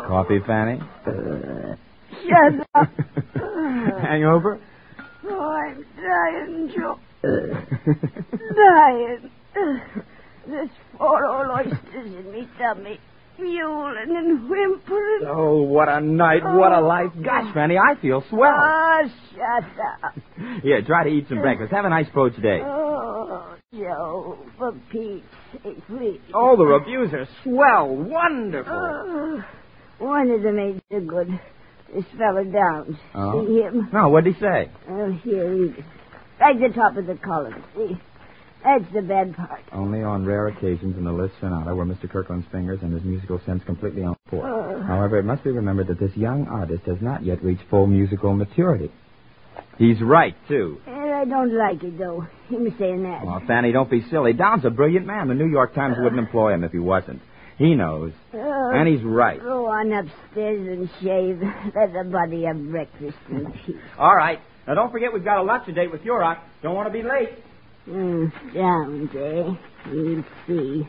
Coffee, Fanny? Shut up. Hangover? Oh, I'm dying, Joe. Dying. There's 4 old oysters in me tummy, mewling and whimpering. Oh, what a night. What a life. Gosh, Fanny, I feel swell. Oh, shut up. Here, try to eat some breakfast. Have a nice poached egg. Oh, Joe, for Pete's sake, please. Oh, the reviews are swell. Wonderful. One of them ain't so good. This fella Downs. Oh? See him? No, what'd he say? Here, read it. Right at the top of the column, see? That's the bad part. Only on rare occasions in the Liszt Sonata were Mr. Kirkland's fingers and his musical sense completely on point. However, it must be remembered that this young artist has not yet reached full musical maturity. He's right, too. I don't like it, though. Him saying that. Oh, Fanny, don't be silly. Down's a brilliant man. The New York Times wouldn't employ him if he wasn't. He knows. And he's right. Go on upstairs and shave. Let the body have breakfast in peace. All right. Now, don't forget we've got a lecture date with Yurok. Don't want to be late. Downs, eh? We'll see.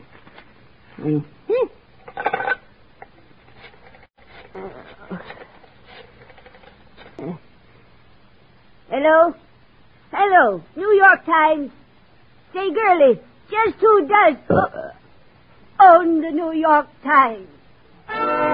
Hello? Hello, New York Times. Say, girlie, just who does own the New York Times?